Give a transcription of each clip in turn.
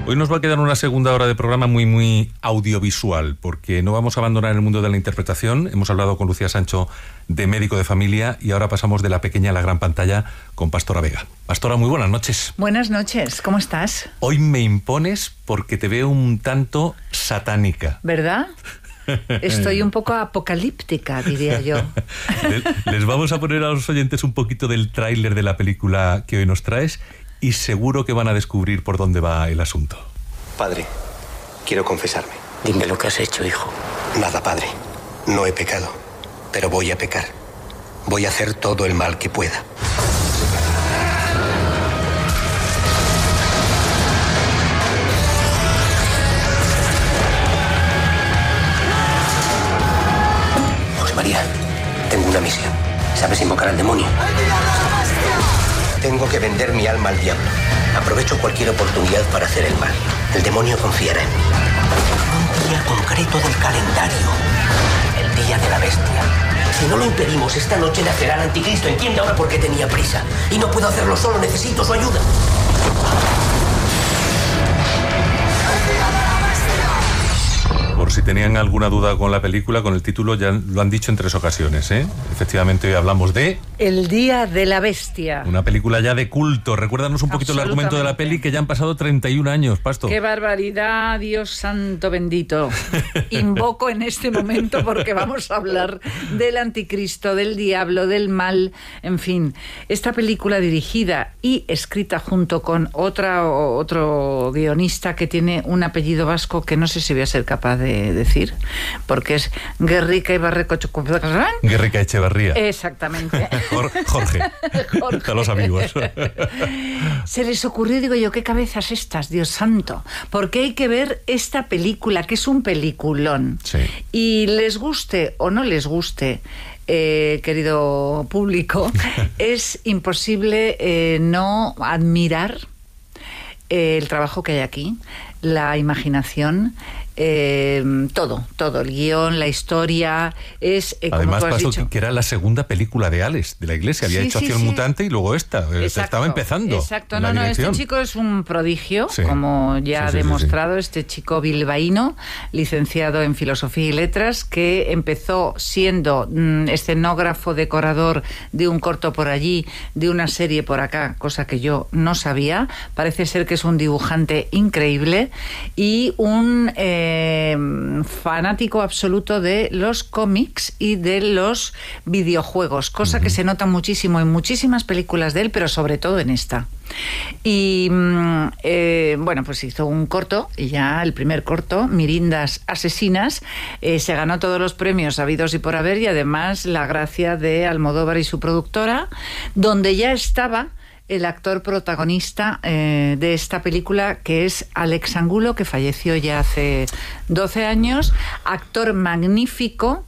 Hoy nos va a quedar una segunda hora de programa muy audiovisual, porque no vamos a abandonar el mundo de la interpretación. Hemos hablado con Lucía Sancho de Médico de Familia y ahora pasamos de la pequeña a la gran pantalla con Pastora Vega. Pastora, muy buenas noches. Buenas noches, ¿cómo estás? Hoy me impones porque te veo un tanto satánica. ¿Verdad? Estoy un poco apocalíptica, diría yo. Les vamos a poner a los oyentes un poquito del tráiler de la película que hoy nos traes y seguro que van a descubrir por dónde va el asunto. Padre, quiero confesarme. Dime lo que has hecho, hijo. Nada, padre. No he pecado, pero voy a pecar. Voy a hacer todo el mal que pueda. José María, tengo una misión. ¿Sabes invocar al demonio? Tengo que vender mi alma al diablo. Aprovecho cualquier oportunidad para hacer el mal. El demonio confiará en mí. Un día concreto del calendario. El día de la bestia. Si no lo impedimos, esta noche nacerá el anticristo. Entiende ahora por qué tenía prisa. Y no puedo hacerlo solo, necesito su ayuda. Por si tenían alguna duda con la película, con el título, ya lo han dicho en 3 ocasiones, ¿eh? Efectivamente, hoy hablamos de... El Día de la Bestia. Una película ya de culto. Recuérdanos un poquito el argumento de la peli, que ya han pasado 31 años, Pasto. ¡Qué barbaridad, Dios santo bendito! Invoco en este momento porque vamos a hablar del anticristo, del diablo, del mal, en fin. Esta película dirigida y escrita junto con otro guionista que tiene un apellido vasco que no sé si voy a ser capaz de decir, porque es Guerrica Ibarreco Chocoplacán. Guerrica Echevarría. Exactamente. Jorge. A los amigos. Se les ocurrió, digo yo, qué cabezas estas, Dios santo, porque hay que ver esta película, que es un peliculón. Sí. Y les guste o no les guste, querido público, es imposible no admirar el trabajo que hay aquí, la imaginación, todo, el guión, la historia, es además, como tú has dicho, que era la segunda película de Alex, de la Iglesia. Había hecho Acción Mutante y luego esta. Exacto, estaba empezando. Exacto, no, este chico es un prodigio, sí, como ya ha demostrado. Sí. Este chico bilbaíno, licenciado en Filosofía y Letras, que empezó siendo escenógrafo, decorador de un corto por allí, de una serie por acá, cosa que yo no sabía. Parece ser que es un dibujante increíble y un fanático absoluto de los cómics y de los videojuegos, cosa que se nota muchísimo en muchísimas películas de él, pero sobre todo en esta. Y bueno, pues hizo un corto, y ya el primer corto, Mirindas Asesinas, se ganó todos los premios habidos y por haber, y además la gracia de Almodóvar y su productora, donde ya estaba el actor protagonista de esta película, que es Alex Angulo, que falleció ya hace 12 años, actor magnífico.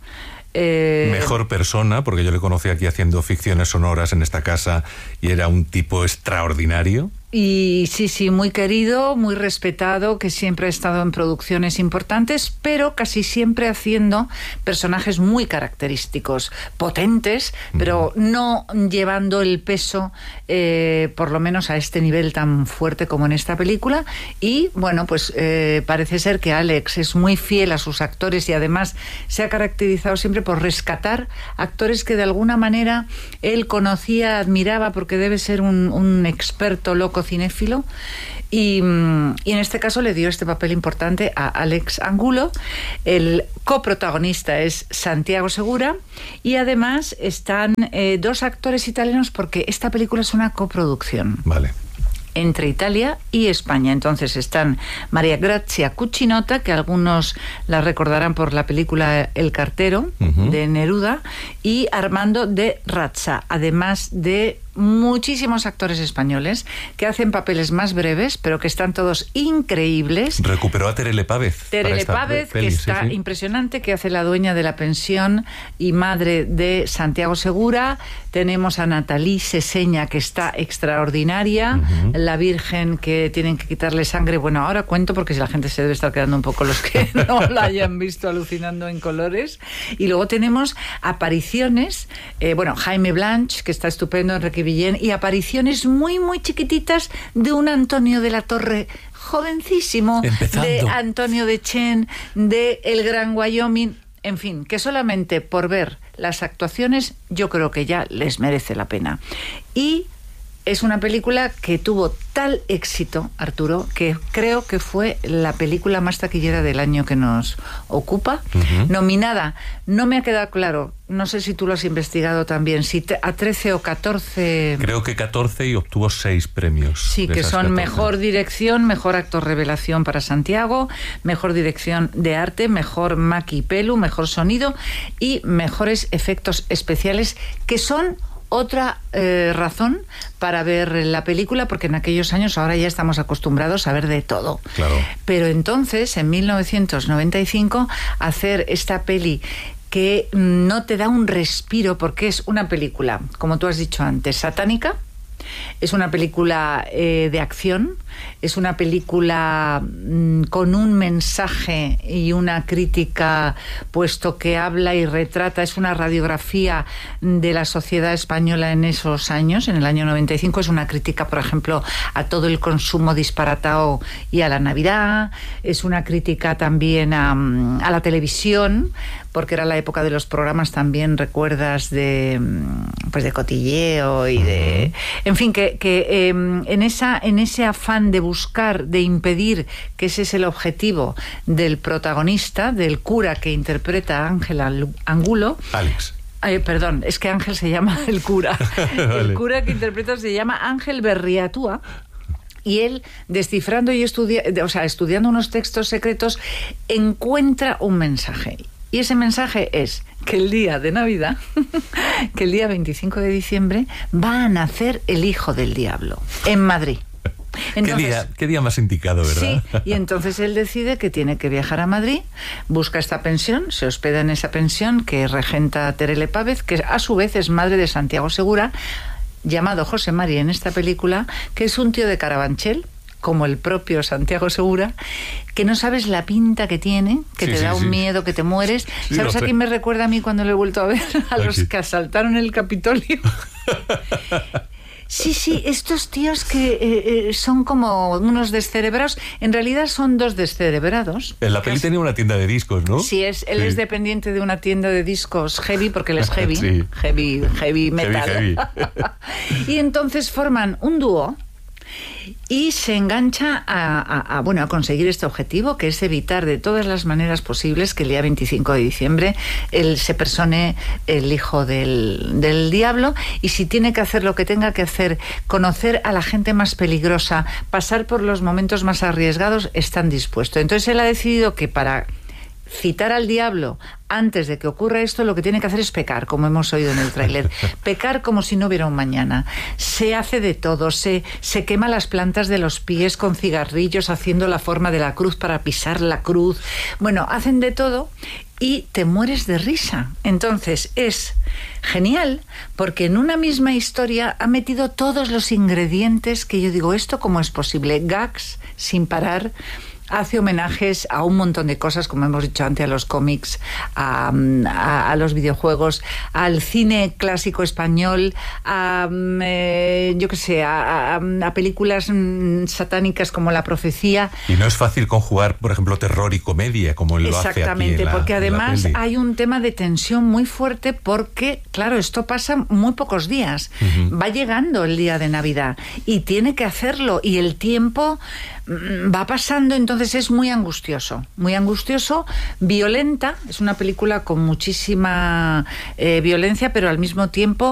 Mejor persona, porque yo le conocí aquí haciendo ficciones sonoras en esta casa y era un tipo extraordinario. Y sí, muy querido, muy respetado, que siempre ha estado en producciones importantes, pero casi siempre haciendo personajes muy característicos, potentes, pero no llevando el peso, por lo menos a este nivel tan fuerte como en esta película. Y bueno, pues parece ser que Alex es muy fiel a sus actores y además se ha caracterizado siempre por rescatar actores que de alguna manera él conocía, admiraba, porque debe ser un experto loco cinéfilo, y en este caso le dio este papel importante a Alex Angulo. El coprotagonista es Santiago Segura y además están 2 actores italianos, porque esta película es una coproducción. Vale. Entre Italia y España. Entonces están María Grazia Cuccinota, que algunos la recordarán por la película El cartero, de Neruda, y Armando de Razza, además de muchísimos actores españoles que hacen papeles más breves, pero que están todos increíbles. Recuperó a Terele Pávez. Terele Pávez, que está impresionante, que hace la dueña de la pensión y madre de Santiago Segura. Tenemos a Nathalie Seseña, que está extraordinaria. La Virgen, que tienen que quitarle sangre. Bueno, ahora cuento porque si la gente se debe estar quedando un poco, los que no la hayan visto, alucinando en colores. Y luego tenemos apariciones, Jaime Blanch, que está estupendo, Enrique Villén, y apariciones muy, muy chiquititas de un Antonio de la Torre jovencísimo, Empezando. de Antonio de Chen, de El Gran Wyoming, en fin, que solamente por ver las actuaciones yo creo que ya les merece la pena. Y es una película que tuvo tal éxito, Arturo, que creo que fue la película más taquillera del año que nos ocupa. Nominada, no me ha quedado claro, no sé si tú lo has investigado también, si a 13 o 14... Creo que 14 y obtuvo 6 premios. Sí, que son 14. mejor dirección, mejor actor revelación para Santiago, mejor dirección de arte, mejor maqui y pelu, mejor sonido y mejores efectos especiales, que son otra razón para ver la película, porque en aquellos años, ahora ya estamos acostumbrados a ver de todo. Claro. Pero entonces, en 1995, hacer esta peli que no te da un respiro, porque es una película, como tú has dicho antes, satánica. Es una película de acción, es una película con un mensaje y una crítica, puesto que habla y retrata, es una radiografía de la sociedad española en esos años, en el año 95, es una crítica, por ejemplo, a todo el consumo disparatado y a la Navidad, es una crítica también a la televisión, porque era la época de los programas también, recuerdas, de cotilleo y de... En fin, que en ese afán de buscar, de impedir, que ese es el objetivo del protagonista, del cura que interpreta Ángel Angulo... Alex. Perdón, es que Ángel se llama el cura. Vale. El cura que interpreta se llama Ángel Berriatúa. Y él, descifrando y estudiando unos textos secretos, encuentra un mensaje. Y ese mensaje es que el día de Navidad, que el día 25 de diciembre, va a nacer el hijo del diablo en Madrid. Entonces, ¿Qué día más indicado, verdad? Sí, y entonces él decide que tiene que viajar a Madrid, busca esta pensión, se hospeda en esa pensión que regenta Terele Pávez, que a su vez es madre de Santiago Segura, llamado José Mari en esta película, que es un tío de Carabanchel, como el propio Santiago Segura, que no sabes la pinta que tiene, que te da un miedo, que te mueres. Sí, ¿Sabes a quién me recuerda a mí cuando lo he vuelto a ver? A los que asaltaron el Capitolio. Sí, estos tíos que son como unos descerebrados, en realidad son dos descerebrados. En la peli tenía una tienda de discos, ¿no? Sí, él es dependiente de una tienda de discos heavy, porque él es heavy, Sí. heavy metal. Heavy. Y entonces forman un dúo y se engancha a conseguir este objetivo, que es evitar de todas las maneras posibles que el día 25 de diciembre él se persone el hijo del diablo, y si tiene que hacer lo que tenga que hacer, conocer a la gente más peligrosa, pasar por los momentos más arriesgados, están dispuestos. Entonces él ha decidido que para citar al diablo antes de que ocurra esto, lo que tiene que hacer es pecar, como hemos oído en el tráiler. Pecar como si no hubiera un mañana. Se hace de todo, se quema las plantas de los pies con cigarrillos, haciendo la forma de la cruz para pisar la cruz. Bueno, hacen de todo y te mueres de risa. Entonces es genial, porque en una misma historia ha metido todos los ingredientes que yo digo, ¿esto cómo es posible? Gags sin parar. Hace homenajes a un montón de cosas, como hemos dicho antes, a los cómics, a los videojuegos, al cine clásico español, a películas satánicas como La Profecía. Y no es fácil conjugar, por ejemplo, terror y comedia, como él lo hace aquí. Exactamente, porque además peli. hay un tema de tensión muy fuerte, porque, claro, esto pasa muy pocos días. Va llegando el día de Navidad y tiene que hacerlo, y el tiempo va pasando, entonces es muy angustioso, violenta, es una película con muchísima violencia, pero al mismo tiempo